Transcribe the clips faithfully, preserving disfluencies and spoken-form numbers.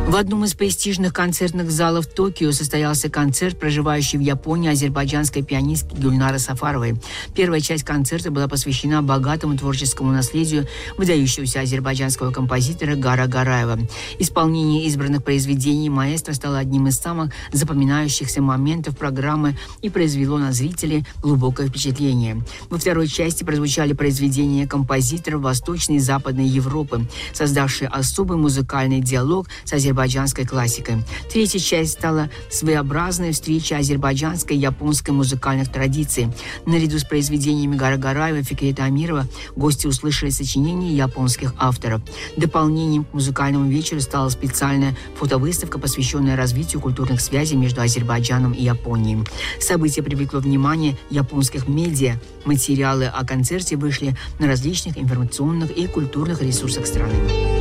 В одном из престижных концертных залов Токио состоялся концерт проживающей в Японии азербайджанской пианистки Гюльнары Сафаровой. Первая часть концерта была посвящена богатому творческому наследию выдающегося азербайджанского композитора Гара Гараева. Исполнение избранных произведений маэстро стало одним из самых запоминающихся моментов программы и произвело на зрителей глубокое впечатление. Во второй части прозвучали произведения композиторов Восточной и Западной Европы, создавшие особый музыкальный диалог с азербайджанской азербайджанской классикой. Третья часть стала своеобразной встречей азербайджанской и японской музыкальных традиций. Наряду с произведениями Гара Гараева и Фикрита Амирова гости услышали сочинения японских авторов. Дополнением к музыкальному вечеру стала специальная фотовыставка, посвященная развитию культурных связей между Азербайджаном и Японией. Событие привлекло внимание японских медиа. Материалы о концерте вышли на различных информационных и культурных ресурсах страны.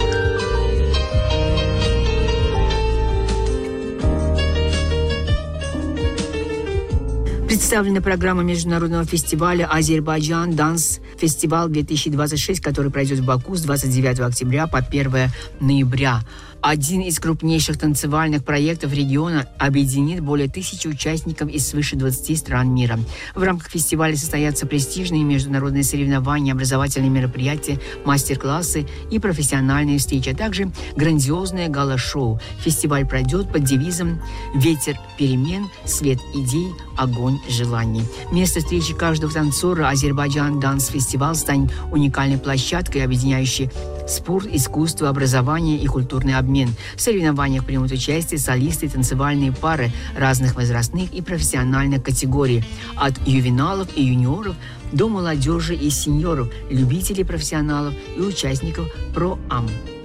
Представлена программа международного фестиваля «Азербайджан Данс Фестиваль две тысячи двадцать шесть», который пройдет в Баку с двадцать девятого октября по первого ноября. Один из крупнейших танцевальных проектов региона объединит более тысячи участников из свыше двадцати стран мира. В рамках фестиваля состоятся престижные международные соревнования, образовательные мероприятия, мастер-классы и профессиональные встречи, а также грандиозное гала-шоу. Фестиваль пройдет под девизом «Ветер перемен, свет идей, огонь желаний». Место встречи каждого танцора Азербайджан Данс Фестиваль станет уникальной площадкой, объединяющей спорт, искусство, образование и культурный обмен. В соревнованиях примут участие солисты и танцевальные пары разных возрастных и профессиональных категорий, от ювеналов и юниоров до молодежи и сеньоров, любителей профессионалов и участников про-ам.